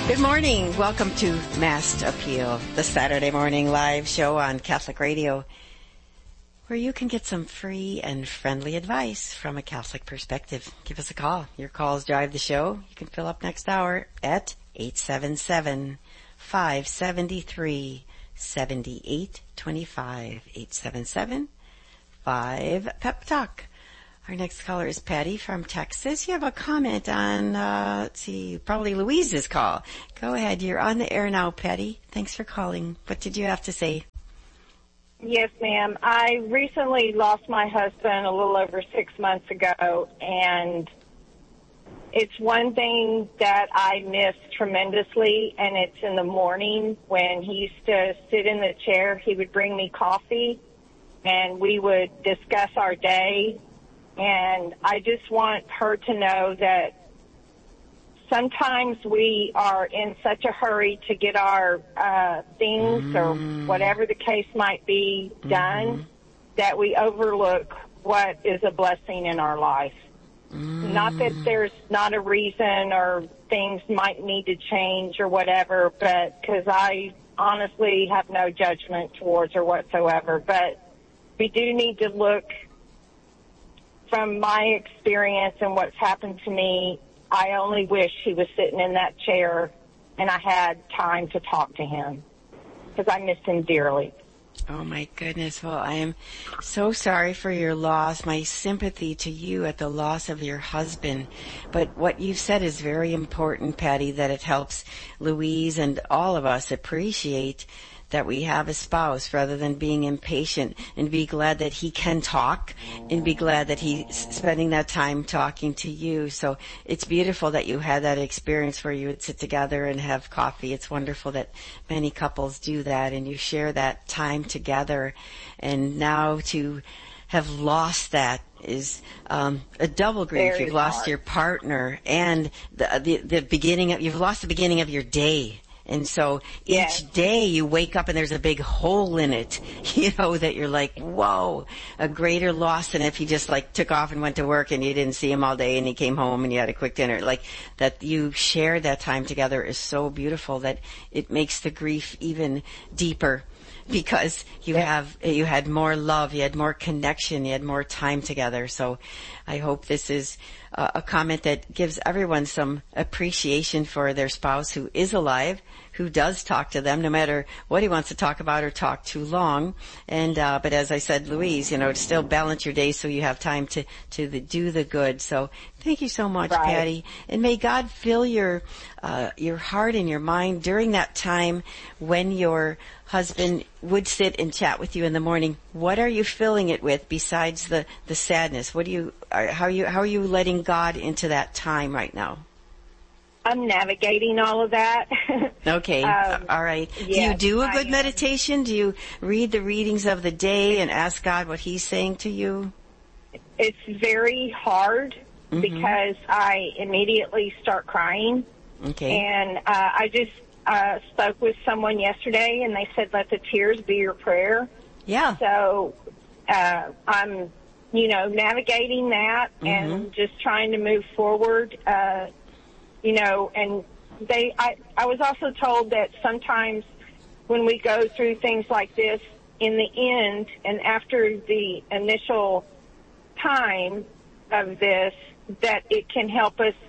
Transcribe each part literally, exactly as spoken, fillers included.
Good morning. Welcome to Mass Appeal, the Saturday morning live show on Catholic Radio, where you can get some free and friendly advice from a Catholic perspective. Give us a call. Your calls drive the show. You can fill up next hour at eight seven seven, five seven three, seven eight two five, eight seven seven, five pep talk. Our next caller is Patty from Texas. You have a comment on, uh, let's see, probably Louise's call. Go ahead. You're on the air now, Patty. Thanks for calling. What did you have to say? Yes, ma'am. I recently lost my husband a little over six months ago, and it's one thing that I miss tremendously, and it's in the morning when he used to sit in the chair. He would bring me coffee, and we would discuss our day. And I just want her to know that sometimes we are in such a hurry to get our uh, things mm. or whatever the case might be done mm-hmm. that we overlook what is a blessing in our life. Mm. Not that there's not a reason or things might need to change or whatever, but because I honestly have no judgment towards her whatsoever. But we do need to look. From my experience and what's happened to me, I only wish he was sitting in that chair and I had time to talk to him because I miss him dearly. Oh, my goodness. Well, I am so sorry for your loss. My sympathy to you at the loss of your husband. But what you've said is very important, Patty, that it helps Louise and all of us appreciate that we have a spouse rather than being impatient, and be glad that he can talk and be glad that he's spending that time talking to you. So it's beautiful that you had that experience where you would sit together and have coffee. It's wonderful that many couples do that and you share that time together. And now to have lost that is um, a double grief. Very You've lost hard. your partner and the, the the beginning of, you've lost the beginning of your day. And so each yes. day you wake up and there's a big hole in it, you know, that you're like, whoa, a greater loss than if he just like took off and went to work and you didn't see him all day and he came home and you had a quick dinner. Like that you shared that time together is so beautiful that it makes the grief even deeper. Because you yeah. have, you had more love, you had more connection, you had more time together. So I hope this is uh, a comment that gives everyone some appreciation for their spouse who is alive, who does talk to them, no matter what he wants to talk about or talk too long. And, uh, but as I said, Louise, you know, to still balance your day so you have time to, to the, do the good. So thank you so much, right. Patty. And may God fill your, uh, your heart and your mind during that time when your husband would sit and chat with you in the morning. What are you filling it with besides the, the sadness? What do you, are, how are you, how are you letting God into that time right now? I'm navigating all of that. Okay. um, all right. Yes, do you do a good I, meditation? Do you read the readings of the day and ask God what He's saying to you? It's very hard mm-hmm. because I immediately start crying. Okay. And uh, I just uh, spoke with someone yesterday, and they said, let the tears be your prayer. Yeah. So uh, I'm, you know, navigating that mm-hmm. and just trying to move forward. Uh, you know, and they, I, I was also told that sometimes when we go through things like this, in the end and after the initial time of this, that it can help us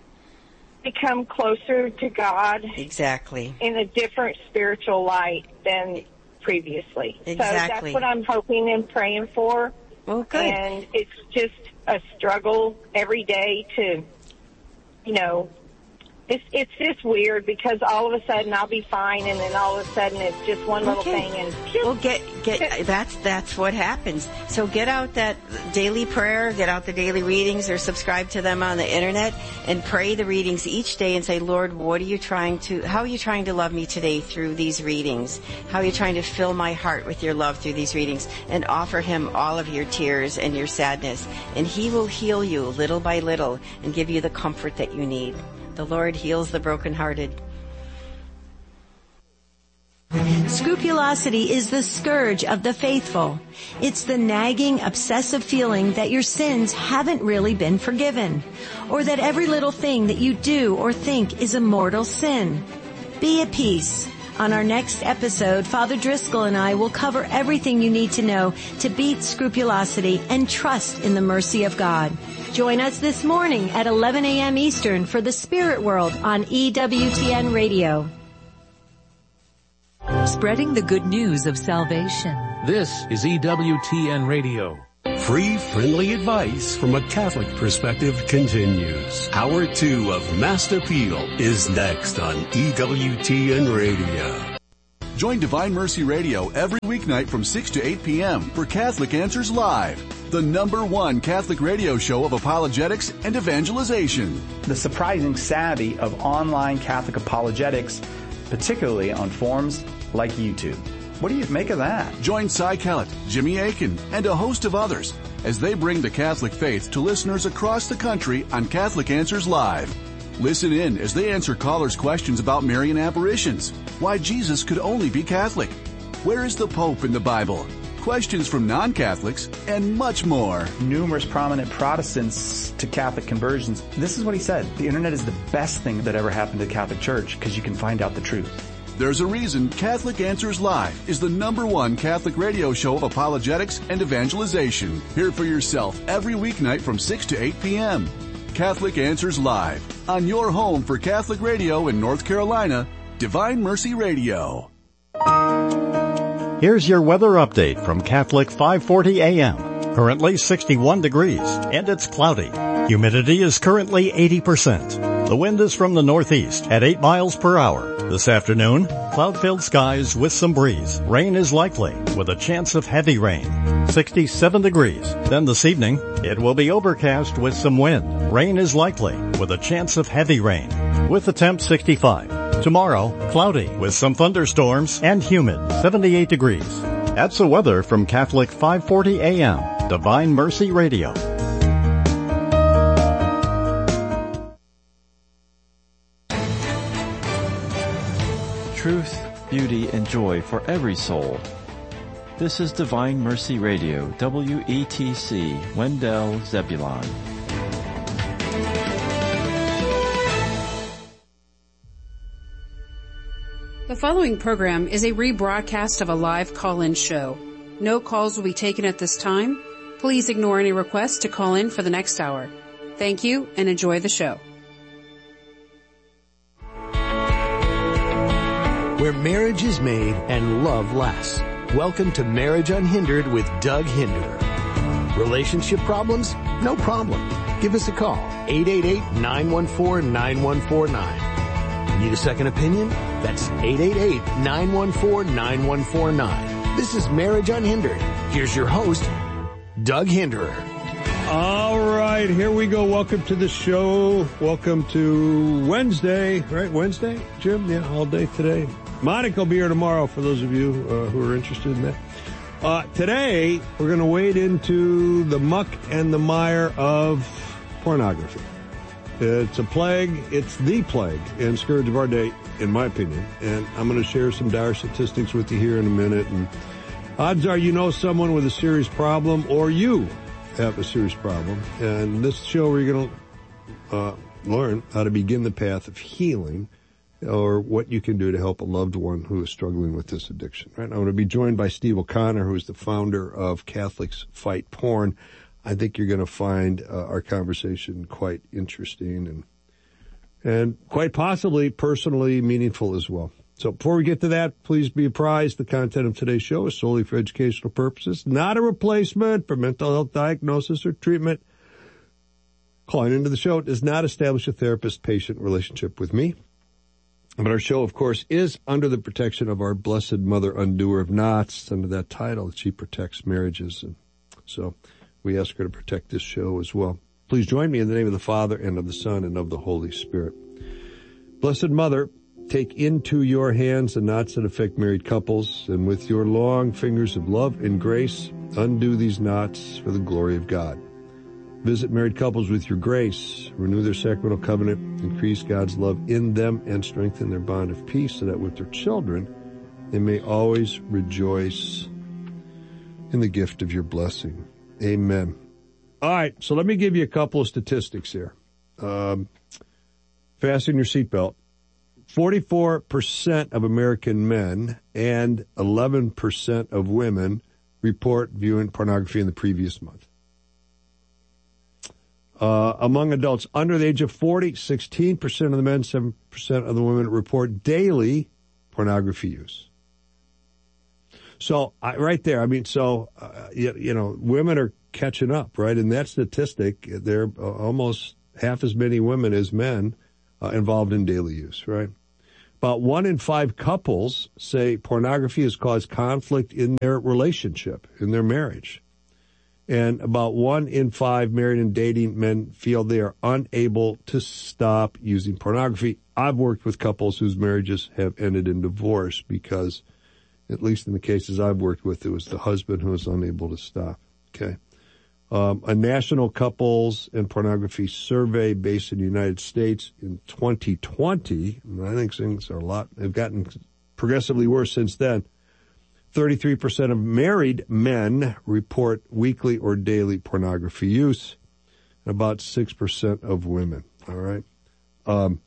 become closer to God. Exactly. In a different spiritual light than previously. Exactly. So that's what I'm hoping and praying for. Well, good. And it's just a struggle every day to, you know, It's it's just weird because all of a sudden I'll be fine, and then all of a sudden it's just one little okay. thing, and well, get get that's that's what happens. So get out that daily prayer, get out the daily readings, or subscribe to them on the internet, and pray the readings each day, and say, Lord, what are you trying to? How are you trying to love me today through these readings? How are you trying to fill my heart with your love through these readings? And offer Him all of your tears and your sadness, and He will heal you little by little and give you the comfort that you need. The Lord heals the brokenhearted. Scrupulosity is the scourge of the faithful. It's the nagging, obsessive feeling that your sins haven't really been forgiven, or that every little thing that you do or think is a mortal sin. Be at peace. On our next episode, Father Driscoll and I will cover everything you need to know to beat scrupulosity and trust in the mercy of God. Join us this morning at eleven a.m. Eastern for the Spirit World on E W T N Radio. Spreading the good news of salvation. This is E W T N Radio. Free, friendly advice from a Catholic perspective continues. Hour two of Mass Appeal is next on E W T N Radio. Join Divine Mercy Radio every weeknight from six to eight p.m. for Catholic Answers Live, the number one Catholic radio show of apologetics and evangelization. The surprising savvy of online Catholic apologetics, particularly on forums like YouTube. What do you make of that? Join Cy Kellett, Jimmy Akin, and a host of others as they bring the Catholic faith to listeners across the country on Catholic Answers Live. Listen in as they answer callers' questions about Marian apparitions, why Jesus could only be Catholic, where is the Pope in the Bible, questions from non-Catholics, and much more. Numerous prominent Protestants to Catholic conversions. This is what he said. The internet is the best thing that ever happened to the Catholic Church because you can find out the truth. There's a reason Catholic Answers Live is the number one Catholic radio show of apologetics and evangelization. Hear it for yourself every weeknight from six to eight p.m. Catholic Answers Live on your home for Catholic radio in North Carolina, Divine Mercy Radio. Here's your weather update from Catholic five forty A M. Currently sixty-one degrees and it's cloudy. Humidity is currently eighty percent. The wind is from the northeast at eight miles per hour. This afternoon, cloud-filled skies with some breeze. Rain is likely with a chance of heavy rain. sixty-seven degrees. Then this evening, it will be overcast with some wind. Rain is likely with a chance of heavy rain. With the temp sixty-five. Tomorrow, cloudy with some thunderstorms and humid, seventy-eight degrees. That's the weather from Catholic five forty A M, Divine Mercy Radio. Truth, beauty, and joy for every soul. This is Divine Mercy Radio, W E T C, Wendell, Zebulon. The following program is a rebroadcast of a live call-in show. No calls will be taken at this time. Please ignore any requests to call in for the next hour. Thank you and enjoy the show. Where marriage is made and love lasts. Welcome to Marriage Unhindered with Doug Hinderer. Relationship problems? No problem. Give us a call, eight eight eight, nine one four, nine one four nine. Need a second opinion? That's eight eight eight, nine one four, nine one four nine. This is Marriage Unhindered. Here's your host, Doug Hinderer. All right, here we go. Welcome to the show. Welcome to Wednesday, right? Wednesday, Jim? Yeah, all day today. Monica will be here tomorrow for those of you uh, who are interested in that. Uh, today, we're going to wade into the muck and the mire of pornography. It's a plague. It's the plague and scourge of our day, in my opinion. And I'm going to share some dire statistics with you here in a minute. And odds are you know someone with a serious problem, or you have a serious problem. And this show, we're going to uh, learn how to begin the path of healing, or what you can do to help a loved one who is struggling with this addiction. Right? I'm going to be joined by Steve O'Connor, who is the founder of Catholics Fight Porn. I think you're going to find uh, our conversation quite interesting and and quite possibly personally meaningful as well. So before we get to that, please be apprised the content of today's show is solely for educational purposes, not a replacement for mental health diagnosis or treatment. Calling into the show does not establish a therapist-patient relationship with me. But our show, of course, is under the protection of our Blessed Mother, Undoer of Knots, under that title that she protects marriages. And so we ask her to protect this show as well. Please join me in the name of the Father, and of the Son, and of the Holy Spirit. Blessed Mother, take into your hands the knots that affect married couples, and with your long fingers of love and grace, undo these knots for the glory of God. Visit married couples with your grace, renew their sacramental covenant, increase God's love in them, and strengthen their bond of peace, so that with their children and may always rejoice in the gift of your blessing. Amen. All right, so let me give you a couple of statistics here. Um, fasten your seatbelt. forty-four percent of American men and eleven percent of women report viewing pornography in the previous month. Uh, among adults under the age of forty, sixteen percent of the men, seven percent of the women report daily pornography use. So, I, right there, I mean, so, uh, you, you know, women are catching up, right? In that statistic, there are almost half as many women as men uh, involved in daily use, right? About one in five couples say pornography has caused conflict in their relationship, in their marriage. And about one in five married and dating men feel they are unable to stop using pornography. I've worked with couples whose marriages have ended in divorce because, at least in the cases I've worked with, it was the husband who was unable to stop. Okay. Um, a national couples and pornography survey based in the United States in twenty twenty, and I think things are a lot, have gotten progressively worse since then. thirty-three percent of married men report weekly or daily pornography use, and about six percent of women. All right. Um,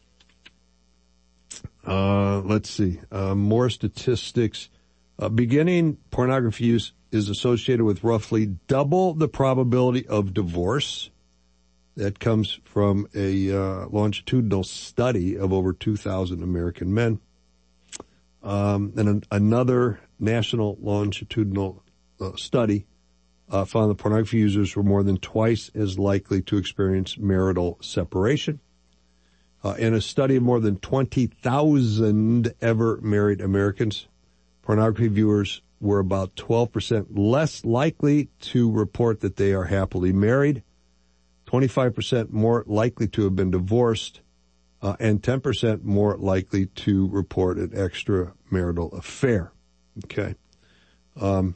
uh, let's see. Uh, more statistics. Uh, beginning pornography use is associated with roughly double the probability of divorce. That comes from a uh, longitudinal study of over two thousand American men. Um, and an, another national longitudinal uh, study uh, found that pornography users were more than twice as likely to experience marital separation. Uh, in a study of more than twenty thousand ever married Americans, pornography viewers were about twelve percent less likely to report that they are happily married, twenty-five percent more likely to have been divorced, uh, and ten percent more likely to report an extramarital affair. Okay. Um,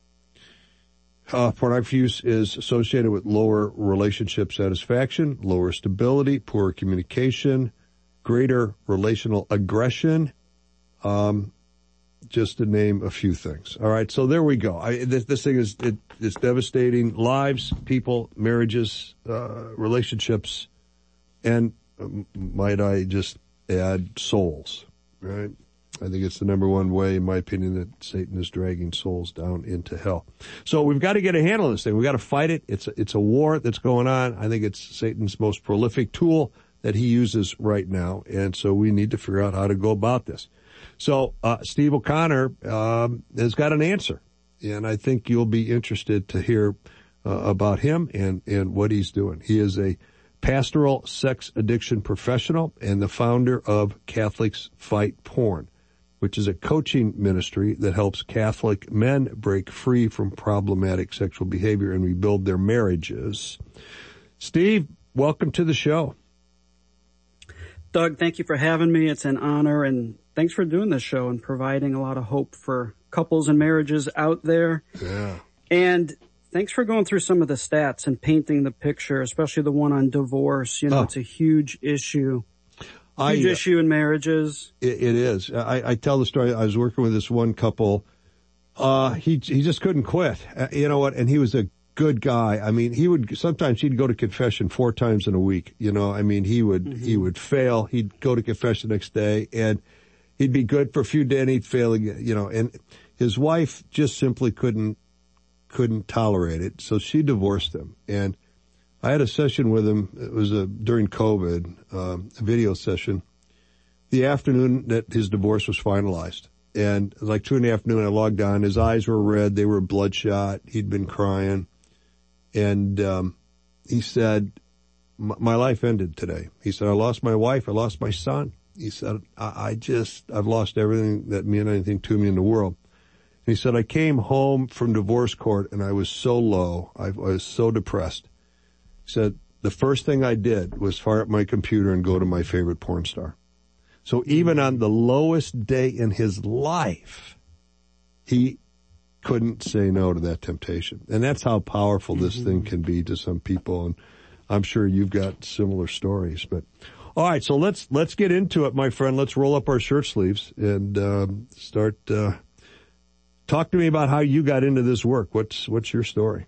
uh, pornography use is associated with lower relationship satisfaction, lower stability, poor communication, greater relational aggression, um, just to name a few things. All right, so there we go. I, this, this thing is it, it's devastating lives, people, marriages, uh, relationships, and um, might I just add souls, right? I think it's the number one way, in my opinion, that Satan is dragging souls down into hell. So we've got to get a handle on this thing. We've got to fight it. It's a, it's a war that's going on. I think it's Satan's most prolific tool that he uses right now, and so we need to figure out how to go about this. So uh, Steve O'Connor um, has got an answer, and I think you'll be interested to hear uh, about him and, and what he's doing. He is a pastoral sex addiction professional and the founder of Catholics Fight Porn, which is a coaching ministry that helps Catholic men break free from problematic sexual behavior and rebuild their marriages. Steve, welcome to the show. Doug, thank you for having me. It's an honor, and thanks for doing this show and providing a lot of hope for couples and marriages out there. Yeah. And thanks for going through some of the stats and painting the picture, especially the one on divorce. You know, oh. It's a huge issue. I, Huge issue in marriages. It, it is. I, I tell the story. I was working with this one couple. Uh, he he just couldn't quit. Uh, you know what? And he was a good guy. I mean, he would sometimes he'd go to confession four times in a week. You know, I mean, he would mm-hmm. he would fail. He'd go to confession the next day, and he'd be good for a few days, and he'd fail again. You know, and his wife just simply couldn't couldn't tolerate it, so she divorced him. And I had a session with him. It was a, during COVID, um, a video session, the afternoon that his divorce was finalized. And like two in the afternoon, I logged on. His eyes were red. They were bloodshot. He'd been crying. And um, he said, my life ended today. He said, I lost my wife. I lost my son. He said, I, I just, I've lost everything that meant anything to me in the world. And he said, I came home from divorce court and I was so low. I was so depressed. He said, the first thing I did was fire up my computer and go to my favorite porn star. So even on the lowest day in his life, he couldn't say no to that temptation. And that's how powerful this mm-hmm. thing can be to some people. And I'm sure you've got similar stories. But All right, so let's let's get into it, my friend. Let's roll up our shirt sleeves and um, start. Uh, talk to me about how you got into this work. What's what's your story?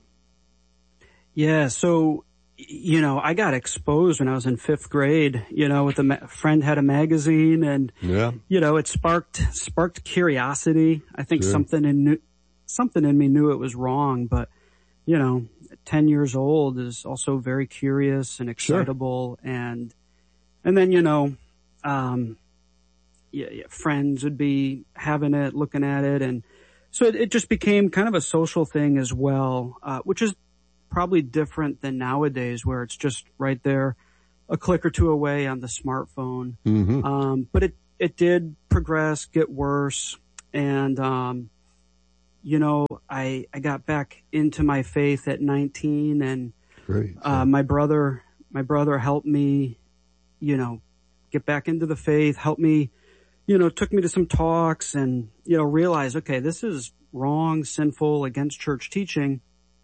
Yeah, so you know, I got exposed when I was in fifth grade. You know, with a ma- friend had a magazine, and yeah, you know, it sparked sparked curiosity. I think sure. something in something in me knew it was wrong, but you know, ten years old is also very curious and excitable, sure. and and then you know, um, yeah, yeah, friends would be having it, looking at it, and so it, it just became kind of a social thing as well, uh, which is probably different than nowadays where it's just right there, a click or two away on the smartphone. Mm-hmm. Um, but it, it did progress, get worse. And, um, you know, I, I got back into my faith at nineteen, and, Great. uh, my brother, my brother helped me, you know, get back into the faith, helped me, you know, took me to some talks and, you know, realized, okay, this is wrong, sinful, against church teaching.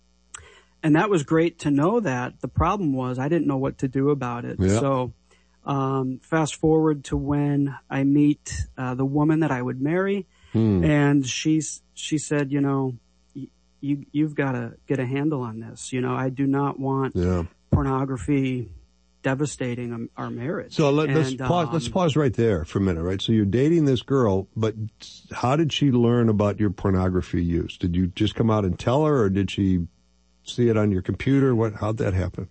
And that was great to know that. The problem was I didn't know what to do about it. Yeah. So, um, fast forward to when I meet, uh, the woman that I would marry. Hmm. And she's, she said, you know, y- you, you've got to get a handle on this. You know, I do not want yeah. pornography devastating um, our marriage. So let, and, let's pause, um, let's pause right there for a minute, right? So you're dating this girl, but how did she learn about your pornography use? Did you just come out and tell her, or did she see it on your computer? What, how'd that happen?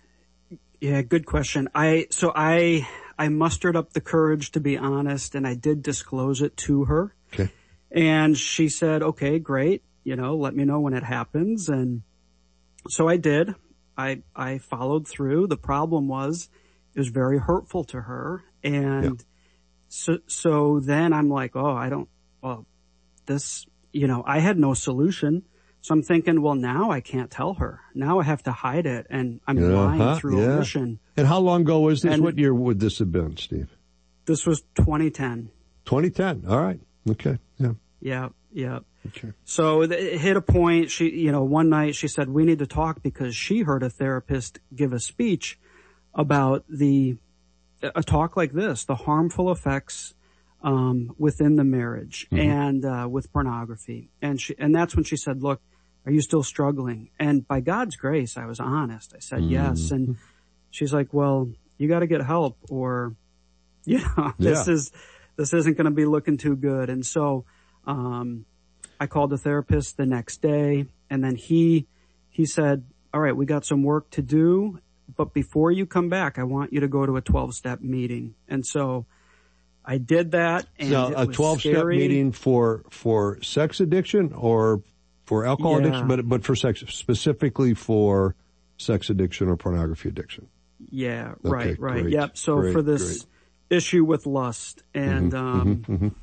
Yeah, good question. I, so I, I mustered up the courage to be honest, and I did disclose it to her. Okay. And she said, okay, great. You know, let me know when it happens. And so I did. I, I followed through. The problem was it was very hurtful to her. And yeah. so, so then I'm like, oh, I don't, well, this, you know, I had no solution. So I'm thinking, well, now I can't tell her. Now I have to hide it, and I'm uh-huh, lying through yeah. omission. And how long ago was this? And what year would this have been, Steve? This was twenty ten. twenty ten. All right. Okay. Yeah. Yeah. Yeah. Okay. So it hit a point. She, you know, one night she said, we need to talk, because she heard a therapist give a speech about the, a talk like this, the harmful effects um, within the marriage mm-hmm. and uh, with pornography. And she, and that's when she said, look, are you still struggling? And by God's grace, I was honest. I said mm-hmm. yes. And she's like, well, you got to get help, or, you know, this yeah. is, this isn't going to be looking too good. And so, um, I called the therapist the next day, and then he, he said, all right, we got some work to do, but before you come back, I want you to go to a twelve step meeting. And so I did that. And so it a was twelve step scary. meeting for, for sex addiction, or for alcohol Yeah. addiction, but, but for sex, specifically for sex addiction or pornography addiction. Yeah, Okay, right, right. great, Yep. So great, for this great. issue with lust, and, mm-hmm, um, mm-hmm, mm-hmm.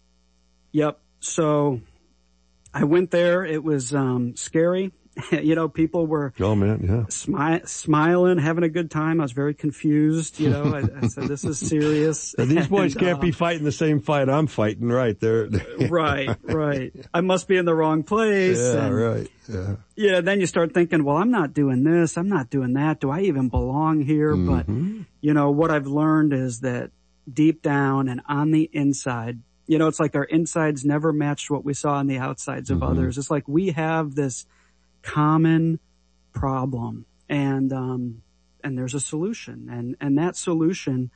yep. So I went there. It was, um, scary. You know, people were oh man, yeah, smi- smiling, having a good time. I was very confused. You know, I, I said, this is serious. These boys and, can't um, be fighting the same fight I'm fighting, right? They're, they're right, right. I must be in the wrong place. Yeah, and, right. Yeah. Yeah. Then you start thinking, well, I'm not doing this. I'm not doing that. Do I even belong here? Mm-hmm. But, you know, what I've learned is that deep down and on the inside, you know, it's like our insides never matched what we saw on the outsides of mm-hmm. others. It's like we have this common problem, and, um, and there's a solution, and, and that solution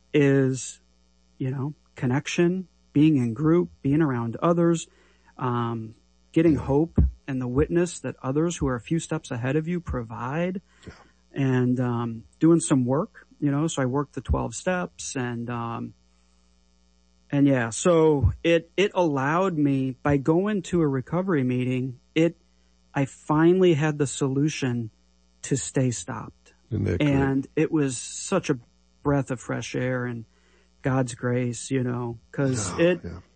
is, you know, connection, being in group, being around others, um, getting yeah. hope and the witness that others who are a few steps ahead of you provide, yeah. and, um, doing some work, you know, so I worked the twelve steps, and, um, and yeah, so it, it allowed me, by going to a recovery meeting, it, I finally had the solution to stay stopped. And it was such a breath of fresh air and God's grace, you know, cause oh, it, yeah.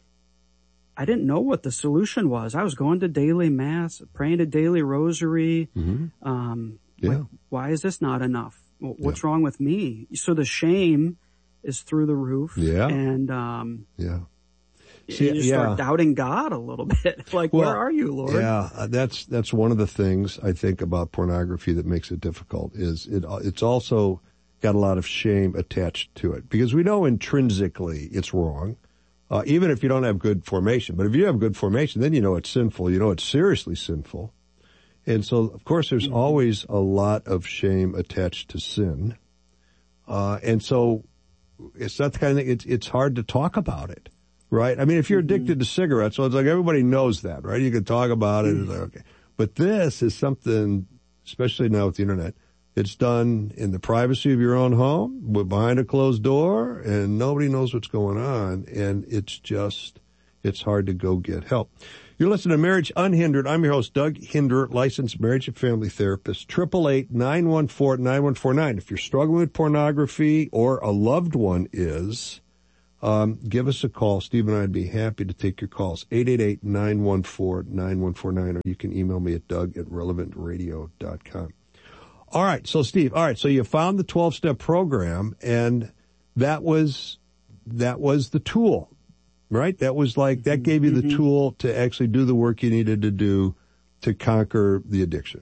I didn't know what the solution was. I was going to daily mass, praying a daily rosary. Mm-hmm. Um, yeah. like, why is this not enough? What's yeah. wrong with me? So the shame is through the roof. Yeah. And, um, yeah. See, you just yeah. start doubting God a little bit. Like, well, where are you, Lord? Yeah, that's that's one of the things I think about pornography that makes it difficult. Is it? It's also got a lot of shame attached to it because we know intrinsically it's wrong, uh, even if you don't have good formation. But if you have good formation, then you know it's sinful. You know it's seriously sinful. And so, of course, there's mm-hmm. always a lot of shame attached to sin. Uh, and so it's that kind of, it's, it's hard to talk about it, right? I mean, if you're addicted mm-hmm. to cigarettes, so it's like everybody knows that, right? You can talk about it. Mm-hmm. It's like, okay. But this is something, especially now with the internet, it's done in the privacy of your own home, behind a closed door, and nobody knows what's going on. And it's just, it's hard to go get help. You're listening to Marriage Unhindered. I'm your host, Doug Hinder, licensed marriage and family therapist. eight eight eight, nine one four, nine one four nine. If you're struggling with pornography or a loved one is, um, give us a call. Steve and I would be happy to take your calls. eight eight eight, nine one four, nine one four nine, or you can email me at doug at relevant radio dot com. All right, so Steve, all right, so you found the twelve-step program, and that was that was the tool. Right? That was like, that gave you the mm-hmm. tool to actually do the work you needed to do to conquer the addiction.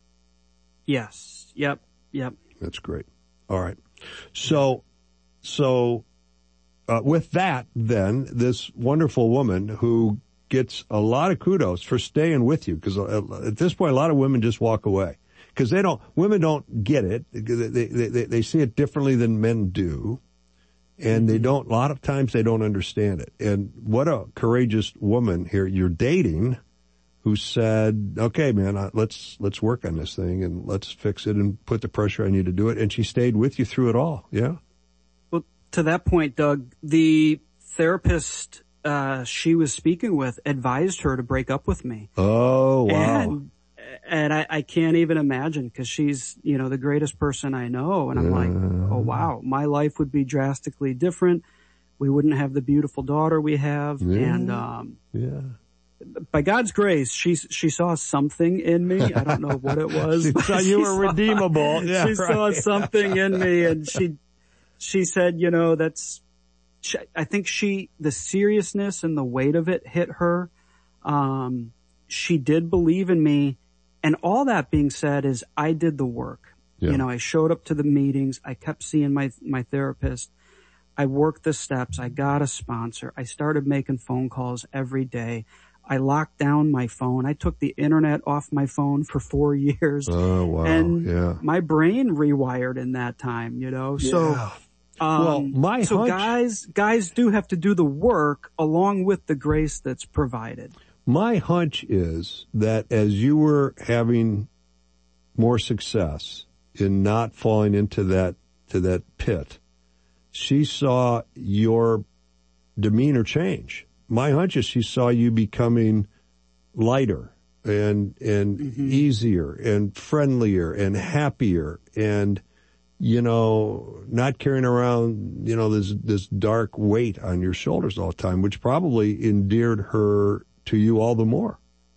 Yes. Yep. Yep. That's great. All right. So, so, uh, with that, then, this wonderful woman who gets a lot of kudos for staying with you, because at this point, a lot of women just walk away. Because they don't, women don't get it. They, they, they, they see it differently than men do. And they don't, a lot of times they don't understand it. And what a courageous woman here you're dating who said, okay, man, let's, let's work on this thing and let's fix it and put the pressure on you to do it. And she stayed with you through it all. Yeah. Well, to that point, Doug, the therapist, uh, she was speaking with advised her to break up with me. Oh, wow. And, and I, I can't even imagine because she's, you know, the greatest person I know. And I'm like, oh, wow, my life would be drastically different. We wouldn't have the beautiful daughter we have. Yeah. And, um, yeah. by God's grace, she, she saw something in me. I don't know what it was. She saw you were redeemable. She yeah, right. saw something in me, and she, she said, you know, that's, she, I think she, the seriousness and the weight of it hit her. Um, she did believe in me. And all that being said is I did the work. Yeah. You know, I showed up to the meetings. I kept seeing my, my therapist. I worked the steps. I got a sponsor. I started making phone calls every day. I locked down my phone. I took the internet off my phone for four years. Oh, wow. And yeah. my brain rewired in that time, you know, so, yeah. um, well, my so hunch... guys, guys do have to do the work along with the grace that's provided. My hunch is that as you were having more success in not falling into that, to that pit, she saw your demeanor change. My hunch is she saw you becoming lighter and, and mm-hmm. easier and friendlier and happier and, you know, not carrying around, you know, this, this dark weight on your shoulders all the time, which probably endeared her to you all the more.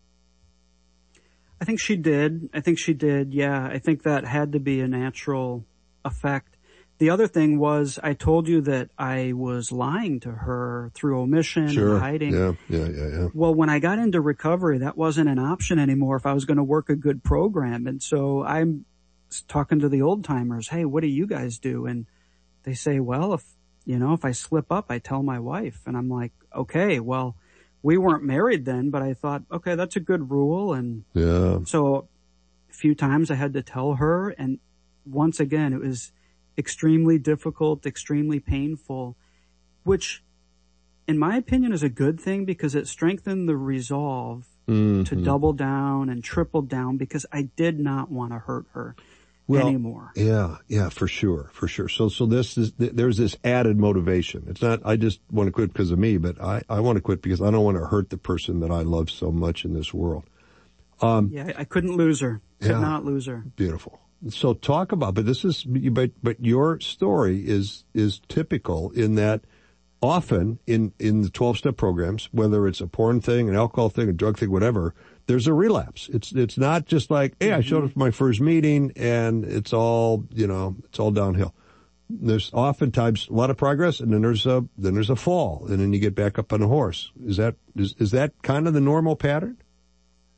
I think she did. I think she did. Yeah. I think that had to be a natural effect. The other thing was I told you that I was lying to her through omission sure. and hiding. Yeah, yeah, yeah, yeah. Well, when I got into recovery, that wasn't an option anymore if I was going to work a good program. And so I'm talking to the old timers. Hey, what do you guys do? And they say, well, if, you know, if I slip up, I tell my wife. And I'm like, okay, well, we weren't married then, but I thought, okay, that's a good rule. And yeah. so a few times I had to tell her. And once again, it was extremely difficult, extremely painful, which in my opinion is a good thing because it strengthened the resolve mm-hmm. to double down and triple down because I did not want to hurt her well, anymore. Yeah, yeah, for sure, for sure. So, so this is, there's this added motivation. It's not, I just want to quit because of me, but I, I want to quit because I don't want to hurt the person that I love so much in this world. Um, yeah, I couldn't lose her. Could yeah, not lose her. Beautiful. So talk about, but this is, but, but your story is, is typical in that often in, in the twelve-step programs, whether it's a porn thing, an alcohol thing, a drug thing, whatever, there's a relapse. It's, it's not just like, hey, I showed up to my first meeting and it's all, you know, it's all downhill. There's oftentimes a lot of progress and then there's a, then there's a fall and then you get back up on a horse. Is that, is, is that kind of the normal pattern?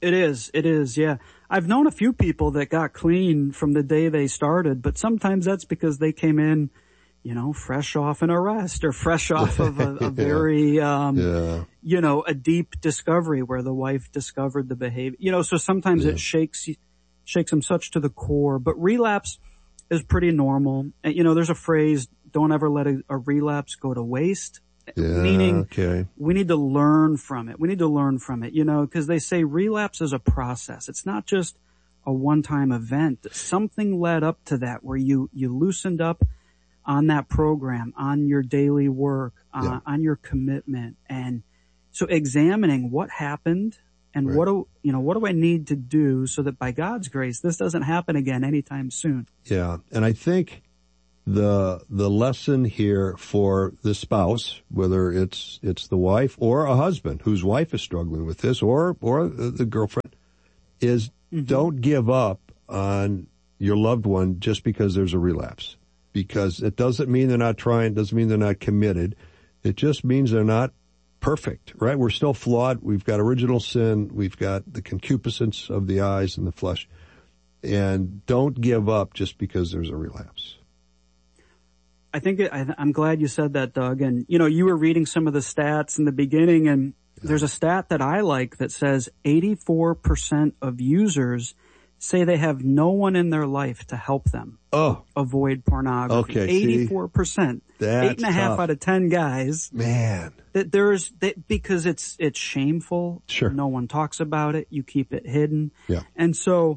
It is. It is. Yeah. I've known a few people that got clean from the day they started, but sometimes that's because they came in, you know, fresh off an arrest or fresh off of a, a yeah. very, um, yeah. you know, a deep discovery where the wife discovered the behavior. You know, so sometimes yeah. it shakes, shakes them such to the core, but relapse is pretty normal. And, you know, there's a phrase, don't ever let a, a relapse go to waste. Yeah, meaning okay. we need to learn from it. We need to learn from it, you know, because they say relapse is a process. It's not just a one-time event. Something led up to that where you, you loosened up on that program, on your daily work, uh, yeah. on your commitment. And so examining what happened and right. what do, you know, what do I need to do so that by God's grace, this doesn't happen again anytime soon. Yeah. And I think the, the lesson here for the spouse, whether it's, it's the wife or a husband whose wife is struggling with this or, or the girlfriend is mm-hmm. don't give up on your loved one just because there's a relapse. Because it doesn't mean they're not trying, doesn't mean they're not committed. It just means they're not perfect, right? We're still flawed. We've got original sin. We've got the concupiscence of the eyes and the flesh. And don't give up just because there's a relapse. I think it, I, I'm glad you said that, Doug. And, you know, you were reading some of the stats in the beginning, and yeah. there's a stat that I like that says eighty-four percent of users say they have no one in their life to help them oh. avoid pornography. Okay, eighty-four percent. That's Eight and a half tough. out of ten guys. Man. That there's, that, because it's, it's shameful. Sure. No one talks about it. You keep it hidden. Yeah. And so,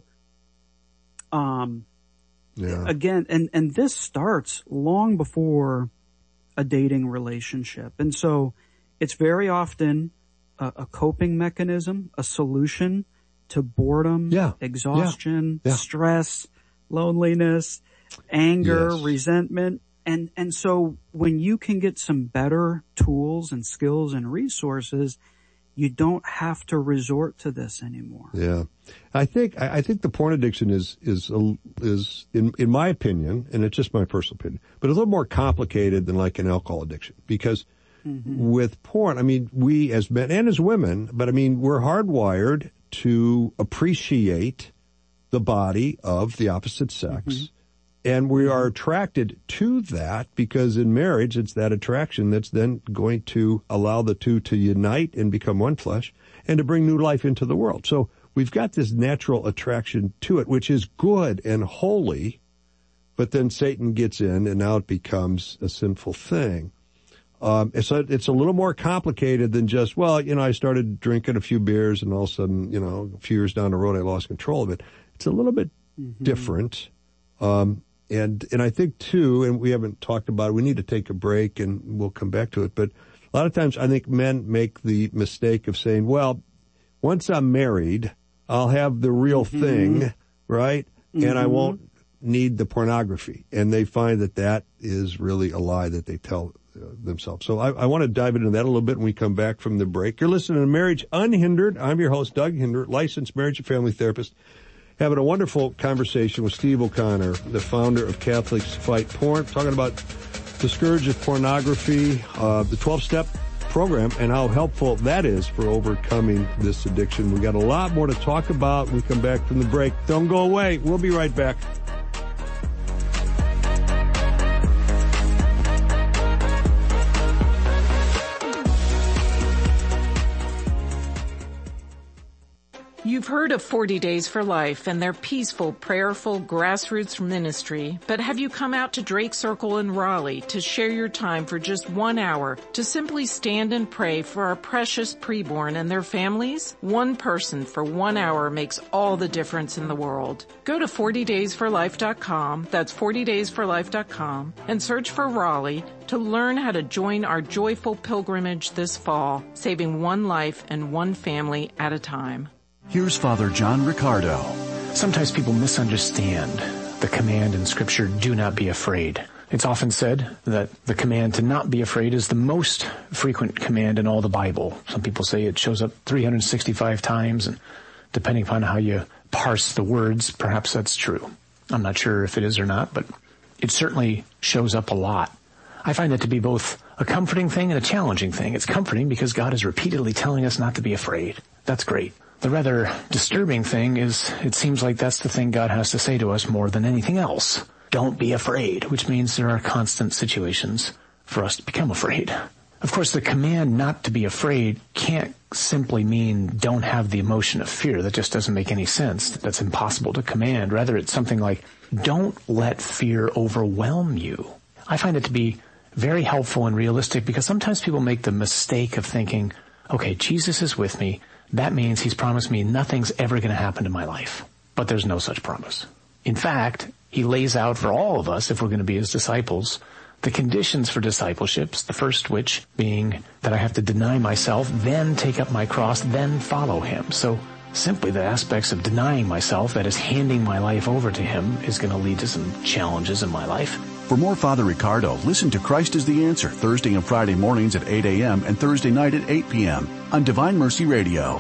um, yeah. again, and, and this starts long before a dating relationship. And so it's very often a, a coping mechanism, a solution to boredom, yeah. exhaustion, yeah. Yeah. stress, loneliness, anger, yes. resentment. And, and so when you can get some better tools and skills and resources, you don't have to resort to this anymore. Yeah. I think, I think the porn addiction is, is, is, in, in my opinion, and it's just my personal opinion, but a little more complicated than like an alcohol addiction because mm-hmm. with porn, I mean, we as men and as women, but I mean, we're hardwired to appreciate the body of the opposite sex. Mm-hmm. And we are attracted to that because in marriage, it's that attraction that's then going to allow the two to unite and become one flesh and to bring new life into the world. So we've got this natural attraction to it, which is good and holy, but then Satan gets in and now it becomes a sinful thing. Um, it's a, it's a little more complicated than just, well, you know, I started drinking a few beers and all of a sudden, you know, a few years down the road, I lost control of it. It's a little bit mm-hmm. different. Um, and, and I think too, and we haven't talked about it, we need to take a break and we'll come back to it. But a lot of times I think men make the mistake of saying, well, once I'm married, I'll have the real mm-hmm. thing, right? Mm-hmm. And I won't need the pornography. And they find that that is really a lie that they tell themselves. So I, I want to dive into that a little bit when we come back from the break. You're listening to Marriage Unhindered. I'm your host, Doug Hinder, licensed marriage and family therapist, having a wonderful conversation with Steve O'Connor, the founder of Catholics Fight Porn, talking about the scourge of pornography, uh, the twelve-step program, and how helpful that is for overcoming this addiction. We got a lot more to talk about when we come back from the break. Don't go away. We'll be right back. You've heard of forty Days for Life and their peaceful, prayerful, grassroots ministry, but have you come out to Drake Circle in Raleigh to share your time for just one hour to simply stand and pray for our precious preborn and their families? One person for one hour makes all the difference in the world. Go to forty days for life dot com, that's forty days for life dot com, and search for Raleigh to learn how to join our joyful pilgrimage this fall, saving one life and one family at a time. Here's Father John Riccardo. Sometimes people misunderstand the command in Scripture, do not be afraid. It's often said that the command to not be afraid is the most frequent command in all the Bible. Some people say it shows up three hundred sixty-five times, and depending upon how you parse the words, perhaps that's true. I'm not sure if it is or not, but it certainly shows up a lot. I find that to be both a comforting thing and a challenging thing. It's comforting because God is repeatedly telling us not to be afraid. That's great. The rather disturbing thing is it seems like that's the thing God has to say to us more than anything else. Don't be afraid, which means there are constant situations for us to become afraid. Of course, the command not to be afraid can't simply mean don't have the emotion of fear. That just doesn't make any sense. That's impossible to command. Rather, it's something like don't let fear overwhelm you. I find it to be very helpful and realistic because sometimes people make the mistake of thinking, okay, Jesus is with me. That means he's promised me nothing's ever going to happen to my life. But there's no such promise. In fact, he lays out for all of us, if we're going to be his disciples, the conditions for discipleships, the first which being that I have to deny myself, then take up my cross, then follow him. So simply the aspects of denying myself, that is handing my life over to him, is going to lead to some challenges in my life. For more Father Ricardo, listen to Christ is the Answer Thursday and Friday mornings at eight a.m. and Thursday night at eight p.m. on Divine Mercy Radio.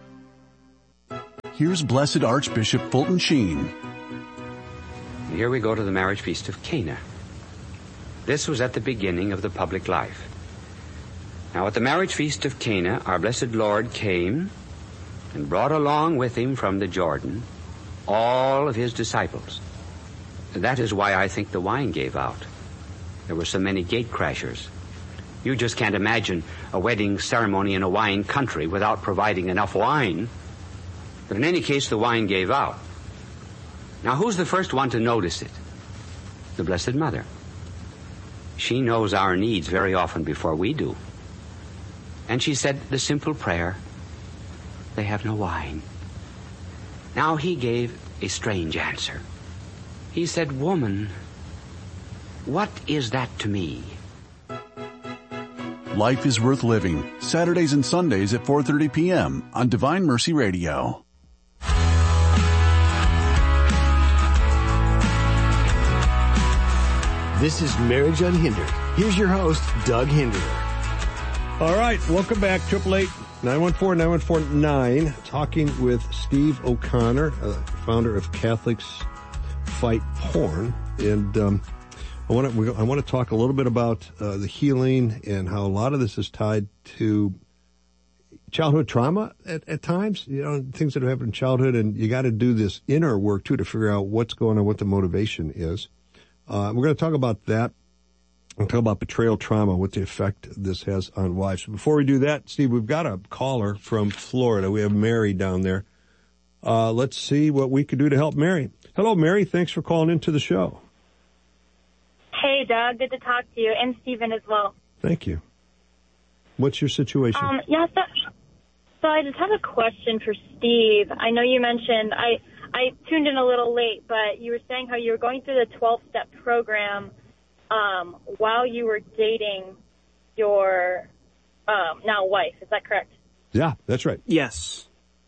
Here's Blessed Archbishop Fulton Sheen. Here we go to the marriage feast of Cana. This was at the beginning of the public life. Now at the marriage feast of Cana, our blessed Lord came and brought along with him from the Jordan all of his disciples. That is why I think the wine gave out. There were so many gate crashers. You just can't imagine a wedding ceremony in a wine country without providing enough wine. But in any case, the wine gave out. Now, who's the first one to notice it? The Blessed Mother. She knows our needs very often before we do. And she said the simple prayer, they have no wine. Now, he gave a strange answer. He said, woman, what is that to me? Life is Worth Living, Saturdays and Sundays at four thirty p.m. on Divine Mercy Radio. This is Marriage Unhindered. Here's your host, Doug Hinderer. All right, welcome back. Triple eight nine one four nine one four nine. Talking with Steve O'Connor, uh, founder of Catholics Fight Porn, and um, I want to I want to talk a little bit about uh, the healing and how a lot of this is tied to childhood trauma at, at times. You know, things that have happened in childhood, and you got to do this inner work too to figure out what's going on, what the motivation is. Uh, we're going to talk about that. We'll talk about betrayal trauma, what the effect this has on wives. Before we do that, Steve, we've got a caller from Florida. We have Mary down there. Uh, let's see what we could do to help Mary. Hello, Mary. Thanks for calling into the show. Hey, Doug. Good to talk to you, and Stephen as well. Thank you. What's your situation? Um, yeah, so, so I just have a question for Steve. I know you mentioned, I, I tuned in a little late, but you were saying how you were going through the twelve-step program um, while you were dating your um, now wife. Is that correct? Yeah, that's right. Yes.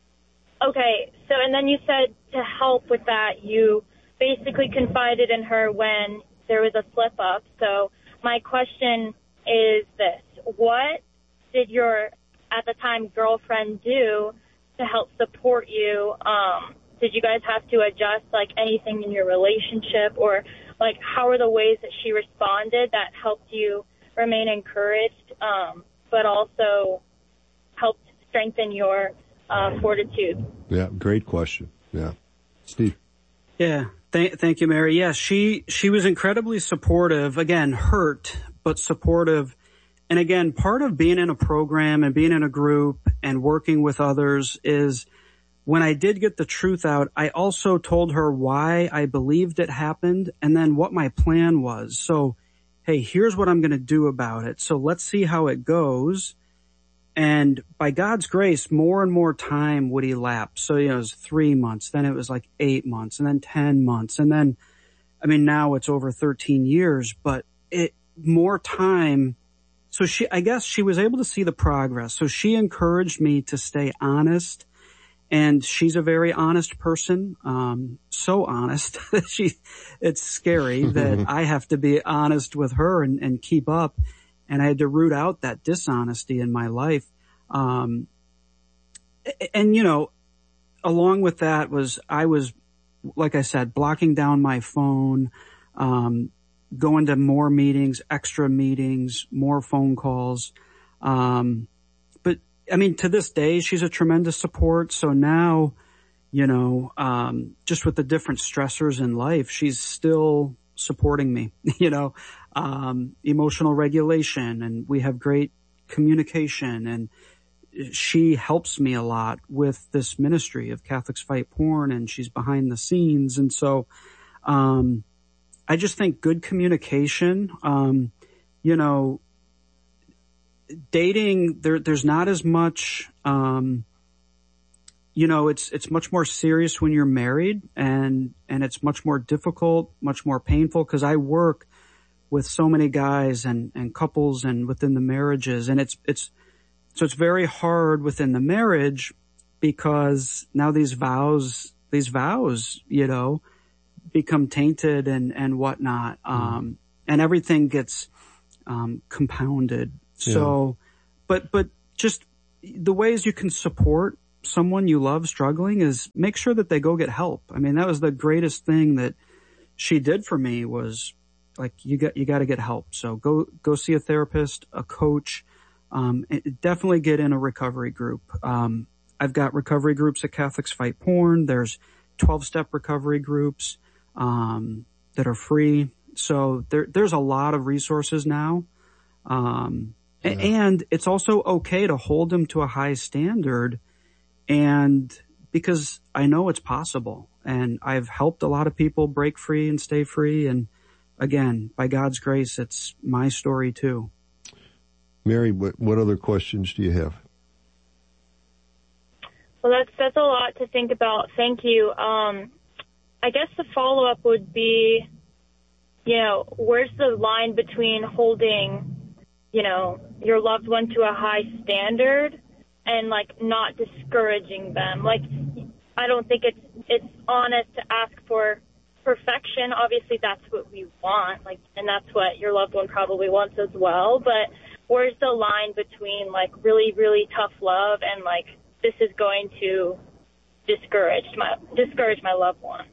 Okay, so and then you said to help with that, you basically confided in her when there was a slip up. So my question is this: what did your, at the time, girlfriend do to help support you? Um, did you guys have to adjust, like, anything in your relationship? Or, like, how are the ways that she responded that helped you remain encouraged, um, but also helped strengthen your uh, fortitude? Yeah, great question. Yeah. Steve. Yeah. Th- thank you, Mary. Yes, she, she was incredibly supportive, again, hurt, but supportive. And again, part of being in a program and being in a group and working with others is when I did get the truth out, I also told her why I believed it happened and then what my plan was. So, hey, here's what I'm going to do about it. So let's see how it goes. And by God's grace, more and more time would elapse. So, you know, it was three months, then it was like eight months, and then ten months. And then, I mean, now it's over thirteen years, but it, more time. So she, I guess she was able to see the progress. So she encouraged me to stay honest. And she's a very honest person, um, so honest that she, it's scary that I have to be honest with her and, and keep up. And I had to root out that dishonesty in my life. Um, and, you know, along with that was, I was, like I said, blocking down my phone, um, going to more meetings, extra meetings, more phone calls. Um, but I mean, to this day, she's a tremendous support. So now, you know, um, just with the different stressors in life, she's still supporting me, you know, um, emotional regulation, and we have great communication, and she helps me a lot with this ministry of Catholics Fight Porn, and she's behind the scenes. And so, um, I just think good communication, um, you know, dating, there, there's not as much, um, you know, it's, it's much more serious when you're married, and, and it's much more difficult, much more painful, because I work with so many guys and, and couples and within the marriages, and it's, it's, so it's very hard within the marriage, because now these vows, these vows, you know, become tainted and, and whatnot. Um, and everything gets, um, compounded. Yeah. So, but, but just the ways you can support someone you love struggling is make sure that they go get help. I mean, that was the greatest thing that she did for me, was like, you got, you got to get help. So go, go see a therapist, a coach, um, and definitely get in a recovery group. Um, I've got recovery groups at Catholics Fight Porn. There's twelve step recovery groups, um, that are free. So there, there's a lot of resources now. Um, yeah. And it's also okay to hold them to a high standard. And because I know it's possible, and I've helped a lot of people break free and stay free. And again, by God's grace, it's my story too. Mary, what, what other questions do you have? Well, that's, that's a lot to think about. Thank you. Um, I guess the follow-up would be, you know, where's the line between holding, you know, your loved one to a high standard and, like, not discouraging them? Like, I don't think it's it's honest to ask for perfection. Obviously, that's what we want, like, and that's what your loved one probably wants as well. But where's the line between, like, really, really tough love and, like, this is going to discourage my discourage my loved one?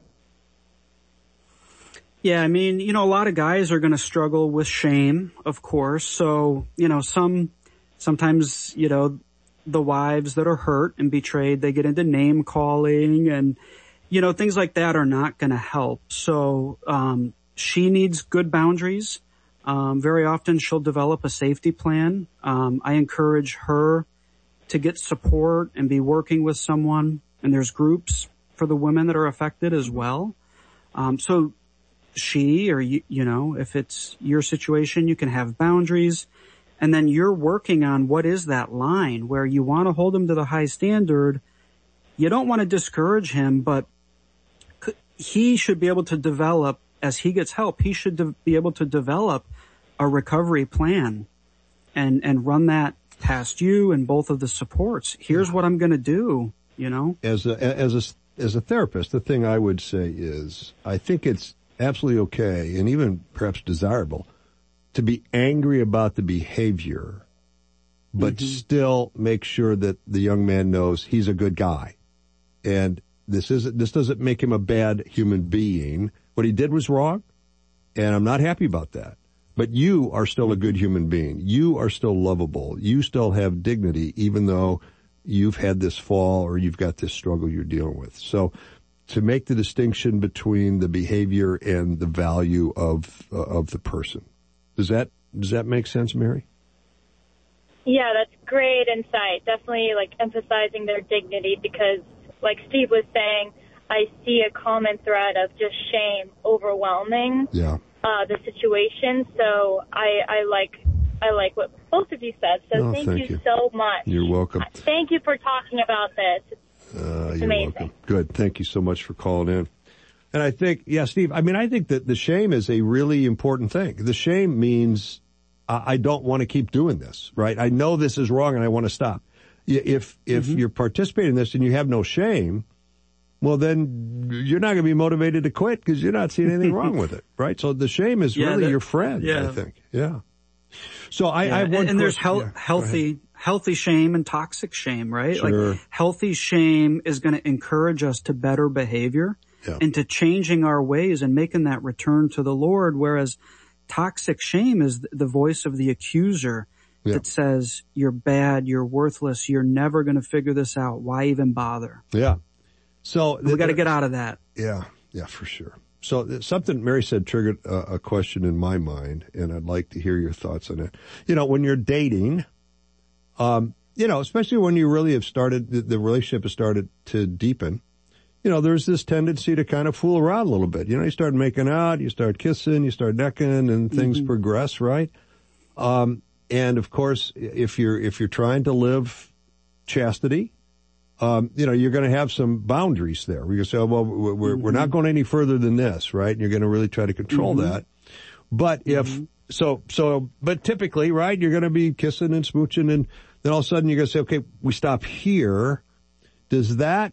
Yeah, I mean, you know, a lot of guys are going to struggle with shame, of course. So, you know, some sometimes, you know, the wives that are hurt and betrayed, they get into name calling, and, you know, things like that are not going to help. So, um, she needs good boundaries. Um, very often she'll develop a safety plan. Um, I encourage her to get support and be working with someone. And there's groups for the women that are affected as well. Um, so she, or you, you know, if it's your situation, you can have boundaries. And then you're working on what is that line where you want to hold him to the high standard. You don't want to discourage him, but he should be able to develop, as he gets help, he should de- be able to develop a recovery plan and, and run that past you and both of the supports. Here's what I'm going to do, you know? As a, as a, as a therapist, the thing I would say is, I think it's absolutely okay and even perhaps desirable to be angry about the behavior, but mm-hmm. still make sure that the young man knows he's a good guy. And this isn't, this doesn't make him a bad human being. What he did was wrong, and I'm not happy about that. But you are still a good human being. You are still lovable. You still have dignity, even though you've had this fall or you've got this struggle you're dealing with. So to make the distinction between the behavior and the value of, uh, of the person. Does that, does that make sense, Mary? Yeah, that's great insight. Definitely, like, emphasizing their dignity, because, like Steve was saying, I see a common thread of just shame overwhelming yeah. uh, the situation. So I, I like I like what both of you said. So oh, thank, thank you, you so much. You're welcome. Thank you for talking about this. It's, uh, it's you're amazing. welcome. Good. Thank you so much for calling in. And I think, yeah, Steve, I mean, I think that the shame is a really important thing. The shame means uh, I don't want to keep doing this, right? I know this is wrong and I want to stop. If, if mm-hmm. you're participating in this and you have no shame, well, then you're not going to be motivated to quit because you're not seeing anything wrong with it, right? So the shame is yeah, really that, your friend, yeah. I think. Yeah. So I, yeah. I have one and, and there's he- yeah, healthy, healthy shame and toxic shame, right? Sure. Like healthy shame is going to encourage us to better behavior yeah. and to changing our ways and making that return to the Lord. Whereas toxic shame is the voice of the accuser, yeah. that says you're bad, you're worthless, you're never going to figure this out. Why even bother? Yeah. So we got to get out of that. Yeah. Yeah, for sure. So something Mary said triggered a, a question in my mind, and I'd like to hear your thoughts on it. You know, when you're dating, um, you know, especially when you really have started, the, the relationship has started to deepen, you know, there's this tendency to kind of fool around a little bit. You know, you start making out, you start kissing, you start necking, and things mm-hmm. progress, right? Um, and of course, if you're, if you're trying to live chastity, um, you know, you're going to have some boundaries there. We're going to say, oh, well, we're, mm-hmm. we're not going any further than this, right? And you're going to really try to control mm-hmm. that. But if, mm-hmm. so, so, but typically, right, you're going to be kissing and smooching, and then all of a sudden you're going to say, okay, we stop here. Does that,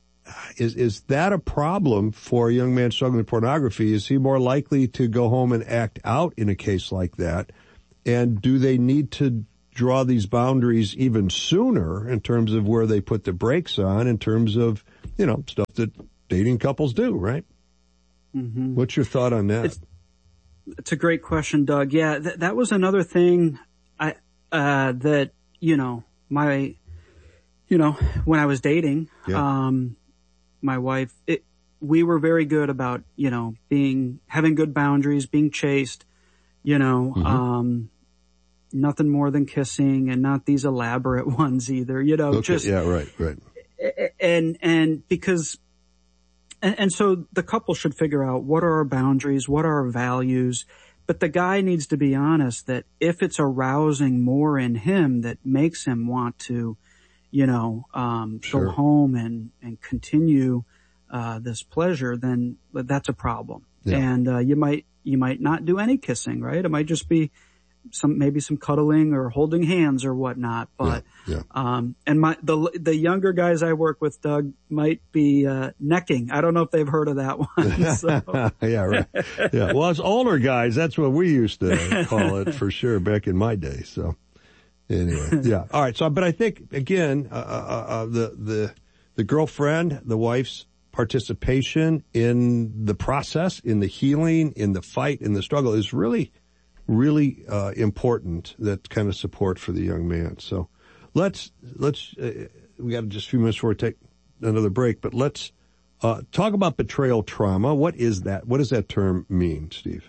Is is that a problem for a young man struggling with pornography? Is he more likely to go home and act out in a case like that? And do they need to draw these boundaries even sooner in terms of where they put the brakes on, in terms of, you know, stuff that dating couples do, right? Mm-hmm. What's your thought on that? It's, it's a great question, Doug. Yeah, th- that was another thing I uh that, you know, my, you know, when I was dating, yeah. um, my wife, it, we were very good about, you know, being, having good boundaries, being chaste, you know, mm-hmm. um, nothing more than kissing, and not these elaborate ones either, you know, okay, just, yeah, right, right. And, and because, and, and so the couple should figure out what are our boundaries, what are our values, but the guy needs to be honest that if it's arousing more in him that makes him want to, you know, um, sure. go home and, and continue, uh, this pleasure, then that's a problem. Yeah. And, uh, you might, you might not do any kissing, right? It might just be some, maybe some cuddling or holding hands or whatnot. But, yeah, yeah. um, and my, the, the younger guys I work with, Doug, might be, uh, necking. I don't know if they've heard of that one. So. Yeah, right. Yeah. Well, as older guys, that's what we used to call it for sure back in my day. So. Anyway, yeah. All right. So, but I think again, uh, uh, uh, the the the girlfriend, the wife's participation in the process, in the healing, in the fight, in the struggle is really, really uh, important. That kind of support for the young man. So, let's let's uh, we got just a few minutes before we take another break, but let's uh, talk about betrayal trauma. What is that? What does that term mean, Steve?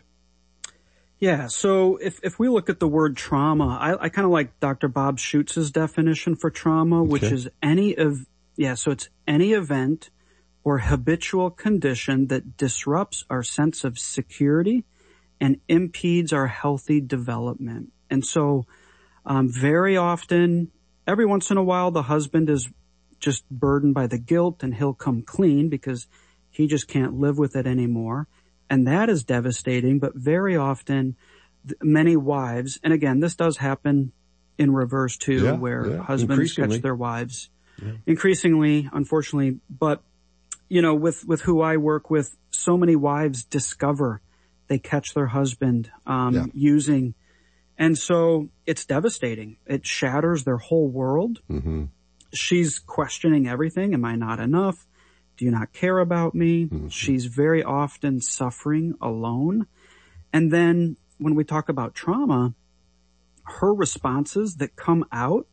Yeah, so if, if we look at the word trauma, I, I kind of like Doctor Bob Schutz's definition for trauma, okay. which is any of, yeah, so it's any event or habitual condition that disrupts our sense of security and impedes our healthy development. And so, um, very often, every once in a while, the husband is just burdened by the guilt and he'll come clean because he just can't live with it anymore. And that is devastating, but very often many wives, and again, this does happen in reverse too, yeah, where yeah. husbands catch their wives yeah. increasingly, unfortunately, but you know, with, with who I work with, so many wives discover they catch their husband, um, yeah. using, and so it's devastating. It shatters their whole world. Mm-hmm. She's questioning everything. Am I not enough? Do you not care about me? Mm-hmm. She's very often suffering alone. And then when we talk about trauma, her responses that come out,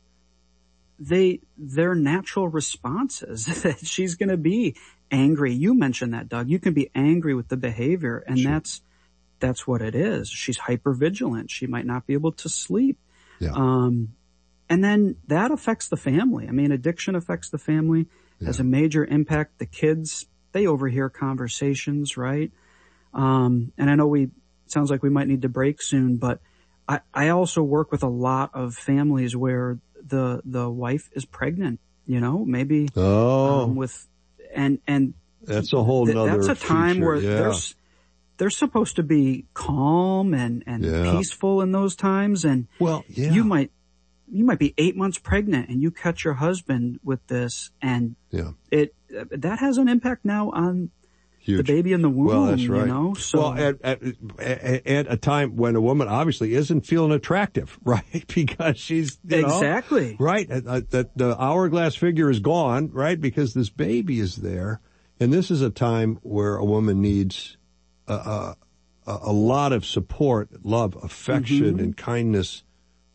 they, they're natural responses that she's going to be angry. You mentioned that, Doug. You can be angry with the behavior, and sure. that's, that's what it is. She's hypervigilant. She might not be able to sleep. Yeah. Um, and then that affects the family. I mean, addiction affects the family. Yeah. Has a major impact. The kids, they overhear conversations, right? Um, and I know we, sounds like we might need to break soon, but I, I also work with a lot of families where the, the wife is pregnant, you know, maybe, oh. um, with, and, and that's a whole th- nother that's a time feature. where yeah. there's, they're supposed to be calm and, and yeah. peaceful in those times. And well, yeah. you might, you might be eight months pregnant and you catch your husband with this, and yeah. it, that has an impact now on Huge. the baby in the womb. Well, that's right. You know? So, well, at, at, at a time when a woman obviously isn't feeling attractive, right? Because she's, you know, exactly. right. That the hourglass figure is gone, right? Because this baby is there. And this is a time where a woman needs a, a, a lot of support, love, affection, mm-hmm. and kindness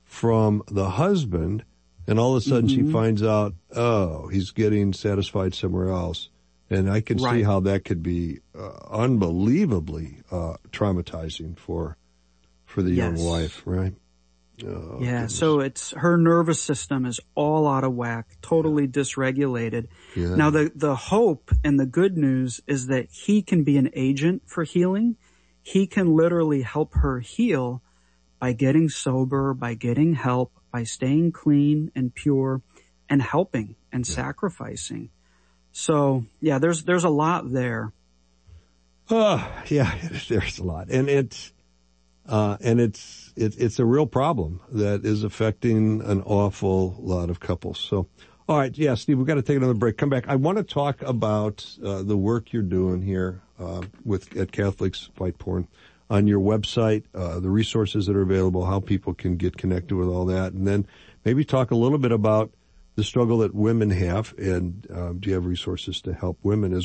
from the husband, and all of a sudden mm-hmm. she finds out, oh, he's getting satisfied somewhere else. And I can right. see how that could be uh, unbelievably uh, traumatizing for for the young yes. wife, right? Oh, yeah, goodness. So it's her nervous system is all out of whack, totally yeah. dysregulated. Yeah. Now, the, the hope and the good news is that he can be an agent for healing. He can literally help her heal by getting sober, by getting help, by staying clean and pure, and helping and yeah. sacrificing. So, yeah, there's there's a lot there. Oh, yeah, there's a lot. And it's uh, and it's it, it's a real problem that is affecting an awful lot of couples. So, all right, yeah, Steve, we've got to take another break. Come back. I want to talk about uh, the work you're doing here uh, with at Catholics Fight Porn on your website, uh, the resources that are available, how people can get connected with all that, and then maybe talk a little bit about the struggle that women have, and um, do you have resources to help women as